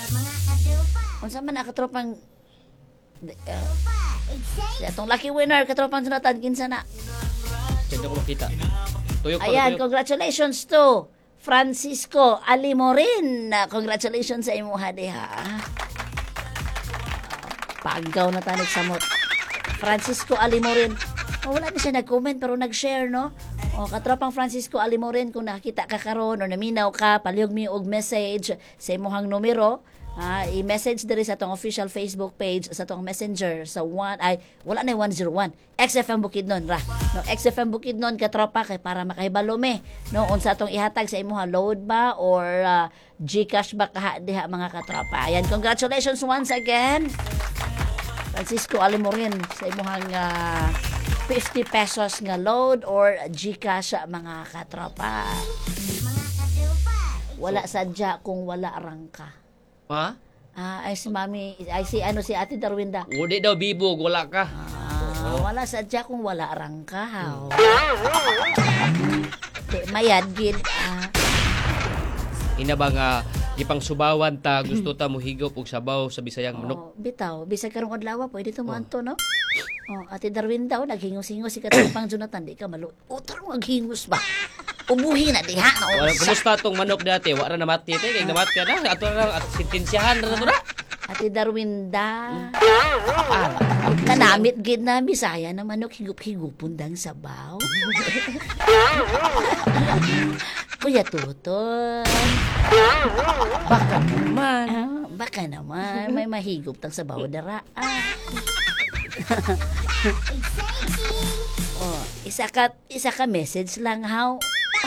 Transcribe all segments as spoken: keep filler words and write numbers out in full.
Unsa man na katropang uh, atong lucky winner katropang Jonathan kinsa na? Diyan ko makita. Tuyok pa, Ayan, tuyok. congratulations to Francisco Alimorin. Congratulations sa imo diha. Pagaw na tanig samot. Francisco Alimorin. Oh, wala na siya nag-comment pero nag-share, no? O, katropang Francisco Alimorin, kung nakita ka karon o naminaw ka, palihog mi og message sa imuhang numero. Ah, i-message diri sa atong official Facebook page sa atong Messenger sa one ay wala na one oh one X F M Bukidnon ra. No, X F M Bukidnon katropa kay para makahibalo me no unsa atong ihatag sa imuha load ba or uh, GCash ba kaha diha mga katropa. Ayan, congratulations once again. Francisco Alimorin sa imuhang uh, fifty pesos nga load or GCash mga katropa. Wala sadya kung wala rangka. Ha? Ah, ay si Mami, ay si ano si Ate Darwinda. Udi daw bibog, wala ka. Ah, wala sadya kung wala rang ka. Haw. Di mayad gid. Ah, Ina ba nga ipang subawan ta gusto ta mo higop og sabaw sa Bisayang manok. oh, bitaw, bisag karong adlaw pwede to manto no. Oh, Ate Darwinda, oh, naghingos-hingos si katapang Jonathan, di ka malo. O tarong naghingos ba? Ubuhi na diha na Wala unsa. kumusta tong manok dati? Wa ra namati te kay namati ka na ato na at sintensyahan ra na to na. Ate Darwinda. Ah, kanamit gid na Bisaya na manok higup-higupon dang sabaw. Kuya Tuton. Baka naman. Ah, baka naman may mahigop tang sabaw dara. Ah. Oh, isa ka isa ka message lang haw.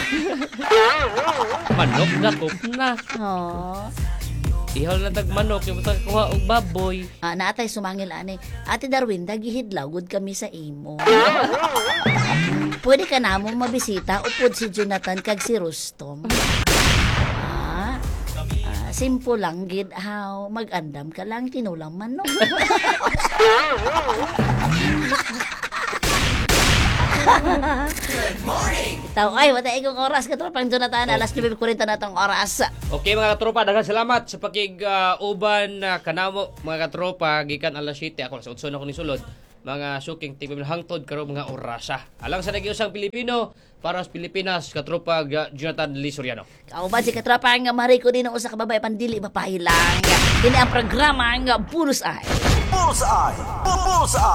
Manok na kop na. Oh. Ihal na tag manok yung tag kuha og baboy. Ah, naatay sumangil ani. Ate Darwin, gihidlaw gud kami sa imo. Pwede ka namong mabisita upod si Jonathan kag si Rustom. Ah, ah, simple lang gid haw. Mag-andam ka lang tinulang manok. Taw ay wala ikong oras ka tropang Jonathan alas nine forty na tong oras. Okay mga katropa, daghang salamat sa pakig uh, uban na uh, kanamo mga katropa gikan alas siyete ako sa utson ako ni sulod. Mga suking tigom hangtod karo mga orasa. Alang sa nagiusang Pilipino para sa Pilipinas katropa uh, Jonathan Lee Soriano. Kauban si katropa nga mari ko din usa ka babae pandili babae lang. Kini ang programa nga Bullseye. Bullseye! Bullseye!